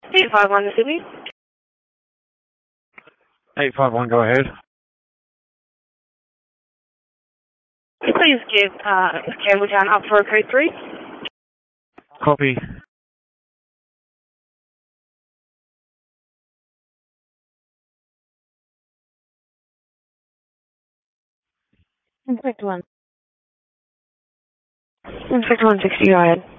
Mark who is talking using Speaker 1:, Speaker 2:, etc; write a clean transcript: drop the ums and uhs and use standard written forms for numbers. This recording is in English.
Speaker 1: 851 Sydney.
Speaker 2: 851, go ahead.
Speaker 1: Please give Campbelltown up for a code 3.
Speaker 2: Copy.
Speaker 1: Inspector 1. Inspector 160, go ahead.